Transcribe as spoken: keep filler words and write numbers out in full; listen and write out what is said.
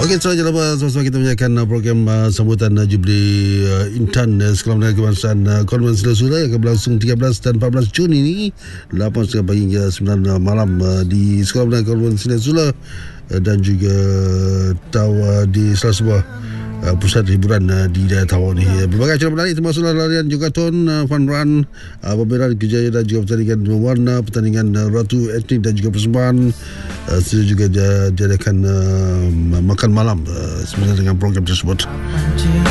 Okey, so jelas sama-sama kita menyaksikan uh, program uh, sambutan uh, Jubli uh, Intan uh, Sekolah Menengah Kebangsaan uh, Konvent Sila yang akan berlangsung tiga belas dan empat belas Jun ini lapan tiga puluh pagi hingga sembilan uh, malam uh, di Sekolah Menengah Konvent Sila uh, dan juga tahu uh, di salah sebuah Uh, pusat hiburan uh, di daerah Tawau ni. Uh, berbagai acara menarik termasuklah larian jogaton, uh, fun run, uh, pameran kejayaan dan juga pertandingan mewarna, pertandingan uh, ratu etnik dan juga persembahan. Uh, Setelah juga dia, diadakan uh, makan malam uh, sebenarnya dengan program tersebut.